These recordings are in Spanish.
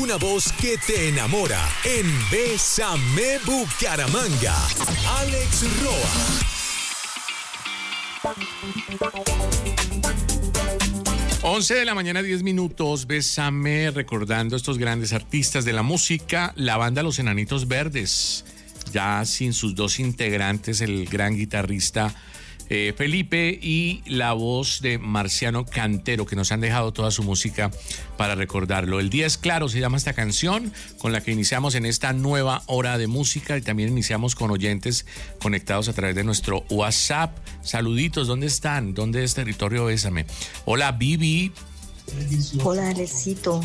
una voz que te enamora en Bésame Bucaramanga. Alex Roa. 11 de la mañana, 10 minutos. Bésame, recordando estos grandes artistas de la música. La banda Los Enanitos Verdes, ya sin sus dos integrantes, el gran guitarrista Felipe y la voz de Marciano Cantero, que nos han dejado toda su música para recordarlo. El 10 claro se llama esta canción con la que iniciamos en esta nueva hora de música, y también iniciamos con oyentes conectados a través de nuestro WhatsApp. Saluditos, ¿dónde están? ¿Dónde es Territorio Bésame? Hola, Vivi. Hola, Alecito.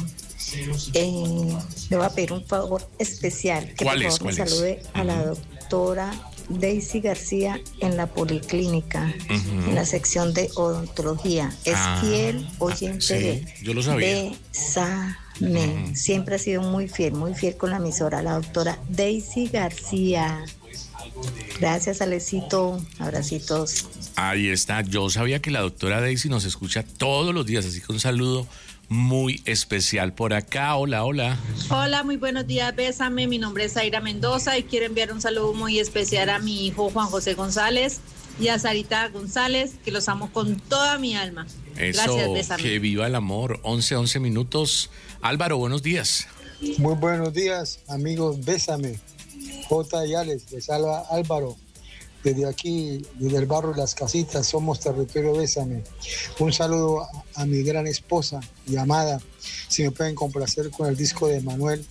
Le voy a pedir un favor especial. Que ¿Cuál por es? favor me salude a la doctora Daisy García en la policlínica, en la sección de odontología. Es fiel oyente de yo lo sabía. Bésame. Siempre ha sido muy fiel con la emisora, la doctora Daisy García. Gracias, Alecito. Abracitos. Ahí está. Yo sabía que la doctora Daisy nos escucha todos los días, así que un saludo muy especial por acá. Hola, hola. Hola, muy buenos días, Bésame. Mi nombre es Zaira Mendoza y quiero enviar un saludo muy especial a mi hijo Juan José González y a Sarita González, que los amo con toda mi alma. Eso, gracias, Bésame. Que viva el amor. 11 minutos. Álvaro, buenos días. Muy buenos días, amigos. Bésame. J y Alex, les habla Álvaro. Desde aquí, desde el barrio Las Casitas, somos Territorio Bésame. Un saludo a mi gran esposa y amada. Si me pueden complacer con el disco de Manuel,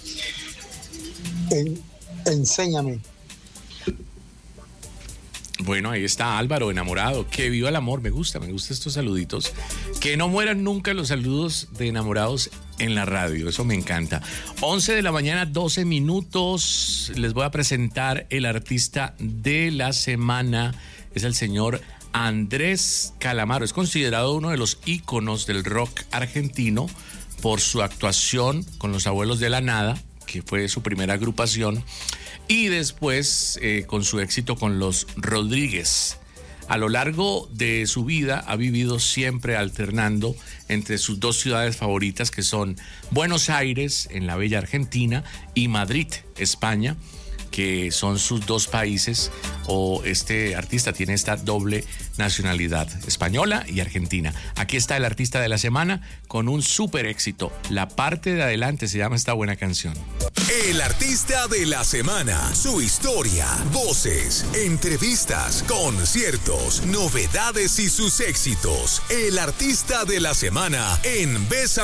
Enséñame. Bueno, ahí está Álvaro, enamorado. Que viva el amor. Me gusta estos saluditos. Que no mueran nunca los saludos de enamorados en la radio. Eso me encanta. 11 de la mañana, 12 minutos. Les voy a presentar el artista de la semana. Es el señor Andrés Calamaro. Es considerado uno de los íconos del rock argentino por su actuación con Los Abuelos de la Nada, que fue su primera agrupación, y después con su éxito con Los Rodríguez. A lo largo de su vida ha vivido siempre alternando entre sus dos ciudades favoritas, que son Buenos Aires, en la bella Argentina, y Madrid, España, que son sus dos países, o este artista tiene esta doble nacionalidad, española y argentina. Aquí está el artista de la semana con un súper éxito. La parte de adelante se llama esta buena canción. El artista de la semana, su historia, voces, entrevistas, conciertos, novedades y sus éxitos. El artista de la semana en Bésame